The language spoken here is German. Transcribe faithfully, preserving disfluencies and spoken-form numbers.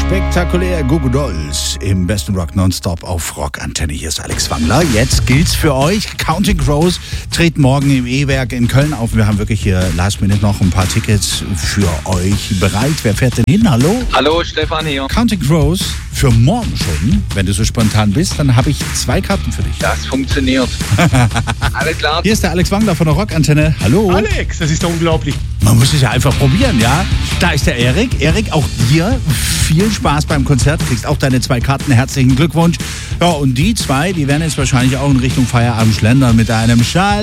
Spektakulär Goo Goo Dolls im besten Rock Nonstop auf Rockantenne. Hier ist Alex Wangler. Jetzt gilt's für euch. Counting Crows treten morgen im E-Werk in Köln auf. Wir haben wirklich hier last minute noch ein paar Tickets für euch bereit. Wer fährt denn hin? Hallo? Hallo, Stefan hier. Counting Crows für morgen schon. Wenn du so spontan bist, dann habe ich zwei Karten für dich. Das funktioniert. Alles klar. Hier ist der Alex Wangler von der Rockantenne. Hallo. Alex, das ist doch unglaublich. Man muss es ja einfach probieren, ja? Da ist der Erik. Erik, auch dir viel Spaß beim Konzert. Kriegst auch deine zwei Karten. Herzlichen Glückwunsch. Ja, und die zwei, die werden jetzt wahrscheinlich auch in Richtung Feierabend schlendern mit einem Schal.